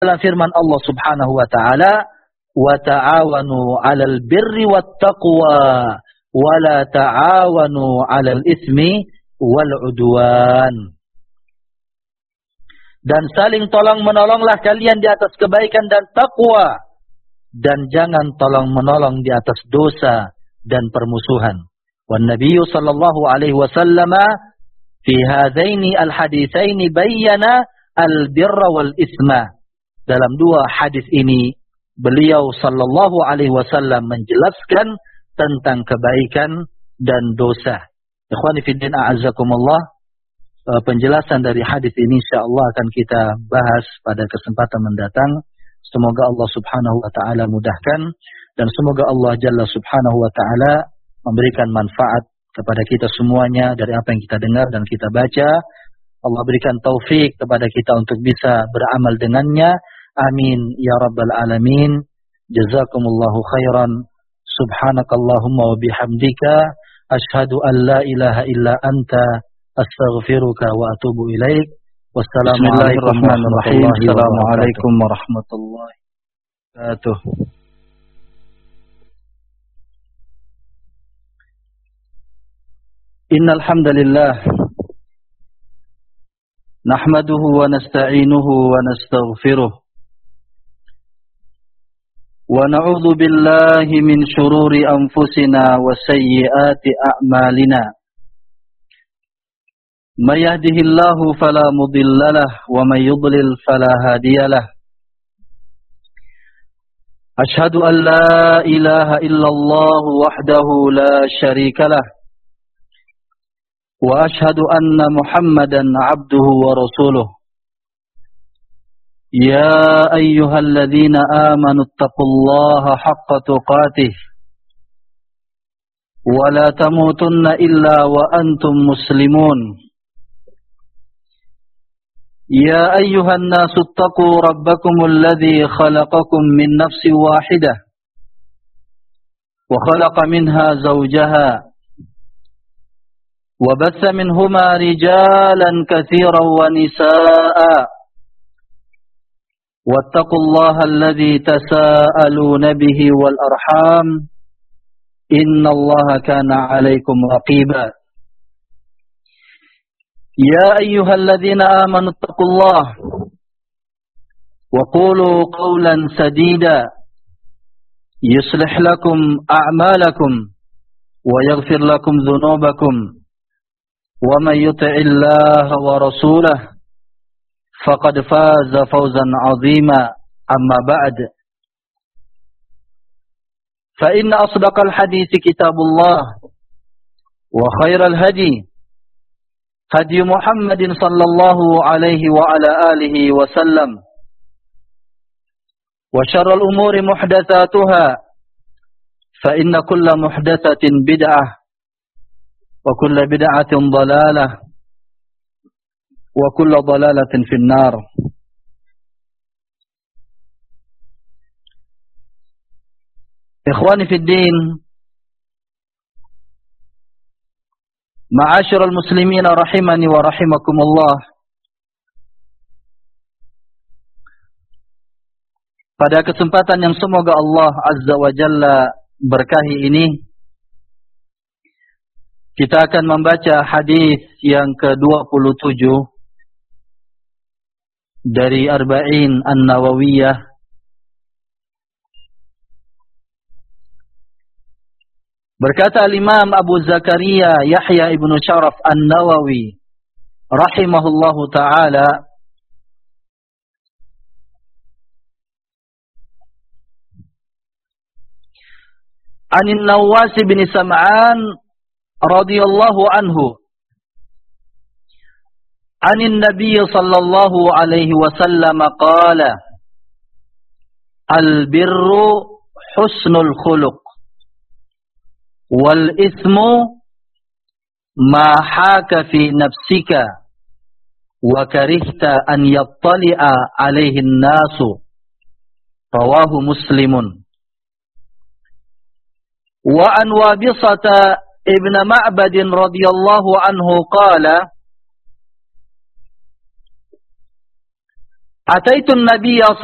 dalam firman Allah Subhanahu wa taala, "Wa ta'awanu 'alal birri wat taqwa wa la ta'awanu 'alal itsmi wal 'udwan." Dan saling tolong-menolonglah kalian di atas kebaikan dan takwa, dan jangan tolong-menolong di atas dosa dan permusuhan. Wan Nabiyyu sallallahu alaihi wasallam fi hadaini al-haditsaini bayyana al-birra wal isma. Dalam dua hadis ini beliau sallallahu alaihi wasallam menjelaskan tentang kebaikan dan dosa. Ikhwani fi din a'azzakumullah, penjelasan dari hadis ini insyaallah akan kita bahas pada kesempatan mendatang. Semoga Allah Subhanahu wa taala mudahkan dan semoga Allah Jalla Subhanahu wa taala memberikan manfaat kepada kita semuanya dari apa yang kita dengar dan kita baca. Allah berikan taufik kepada kita untuk bisa beramal dengannya. Amin ya rabbal alamin. Jazakumullahu khairan. Subhanakallahumma wa bihamdika asyhadu an la ilaha illa anta astaghfiruka wa atubu ilaik. Wassalamualaikum warahmatullahi wabarakatuh. Innal hamdalillah nahmaduhu wa nasta'inuhu wa nastaghfiruh wa na'udzu billahi min shururi anfusina wa sayyiati a'malina. May yahdihillahu fala mudhillalah wa may yudlil fala hadiyalah. Ashhadu an la ilaha illallah wahdahu la syarikalah wa ashhadu anna Muhammadan 'abduhu wa rasuluh. Ya ayyuhalladzina amanu taqullaha haqqa tuqatih wa la tamutunna illa wa antum muslimun. يا أيها الناس اتقوا ربكم الذي خلقكم من نفس واحدة وخلق منها زوجها وبث منهما رجالا كثيرا ونساء واتقوا الله الذي تساءلون به والأرحام إن الله كان عليكم رقيبا. يا أيها الذين آمنوا اتقوا الله وقولوا قولا سديدا يصلح لكم أعمالكم ويغفر لكم ذنوبكم ومن يطع الله ورسوله فقد فاز فوزا عظيما. أما بعد فإن أصدق الحديث كتاب الله وخير الهدي هدي محمد صلى الله عليه وعلى آله وسلم وشر الأمور محدثاتها فإن كل محدثة بدعة وكل بدعة ضلالة وكل ضلالة في النار. إخواني في الدين, ma'asyiral muslimin rahimani wa rahimakumullah. Pada kesempatan yang semoga Allah Azza wa Jalla berkahi ini, kita akan membaca hadis yang ke-27 dari Arba'in An-Nawawiyah. Berkata Imam Abu Zakaria Yahya ibn Sharaf An-Nawawi rahimahullahu ta'ala, Anin Nawas bin Sam'an radhiyallahu anhu Anin Nabiy sallallahu alaihi wasallam qala Al-birru husnul khuluq wal ismu ma haka fi nafsika wa karihta an yattali'a alaihi an-nasu. Rawahu Muslimun. Wa an Wabisata ibn Ma'bad radhiyallahu anhu qala Ataitu an-nabiyya